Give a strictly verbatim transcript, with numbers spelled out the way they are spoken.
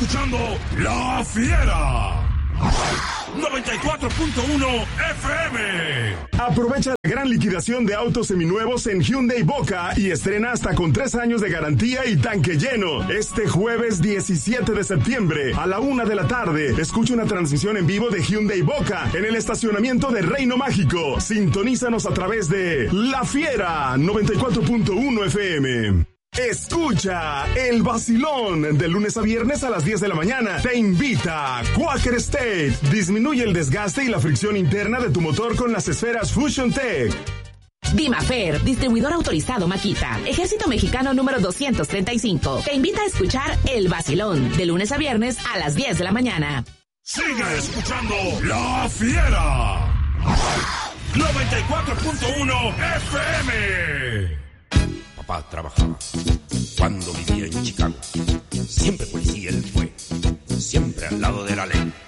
escuchando La Fiera. noventa y cuatro punto uno F M. Aprovecha la gran liquidación de autos seminuevos en Hyundai Boca y estrena hasta con tres años de garantía y tanque lleno. Este jueves diecisiete de septiembre a la una de la tarde, escucha una transmisión en vivo de Hyundai Boca en el estacionamiento de Reino Mágico. Sintonízanos a través de La Fiera noventa y cuatro punto uno F M. Escucha El Vacilón de lunes a viernes a las diez de la mañana. Te invita Quaker State. Disminuye el desgaste y la fricción interna de tu motor con las esferas Fusion Tech. Dimafer, distribuidor autorizado Makita, Ejército Mexicano número doscientos treinta y cinco. Te invita a escuchar El Vacilón de lunes a viernes a las diez de la mañana. Sigue escuchando La Fiera. noventa y cuatro punto uno F M. Papá trabajaba cuando vivía en Chicago. Siempre policía él fue, siempre al lado de la ley.